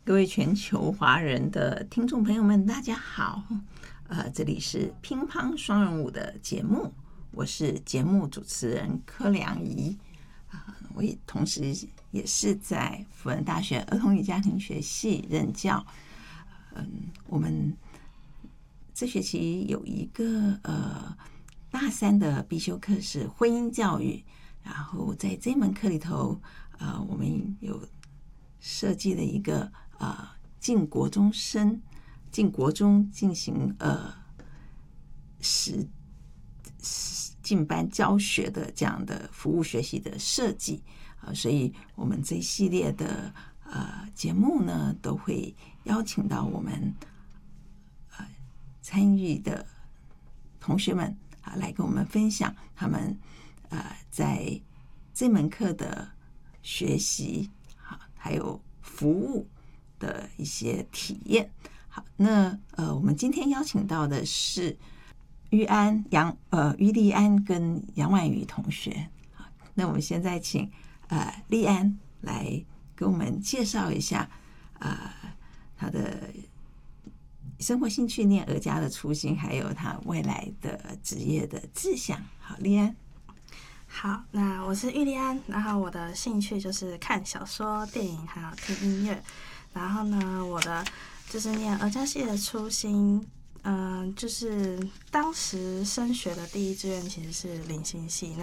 各位全球华人的听众朋友们，大家好。这里是乒乓双人舞的节目，我是节目主持人柯良仪。我也同时也是在辅仁大学儿童与家庭学系任教。我们这学期有一个大三的必修课是婚姻教育，然后在这门课里头，我们有设计了一个进国中进行进班教学的这样的服务学习的设计所以我们这一系列的节目呢，都会邀请到我们参与的同学们来跟我们分享他们在这门课的学习还有服务的一些体验。好，那我们今天邀请到的是于丽安跟杨婉瑜同学。好，那我们现在请丽安来给我们介绍一下她的生活兴趣、念儿家的初心，还有她未来的职业的志向。好，丽安。 好，那我是玉丽安，然后我的兴趣就是看小说、电影，还有听音乐。然后呢，我的就是念儿家系的初心，就是当时升学的第一志愿其实是灵性系。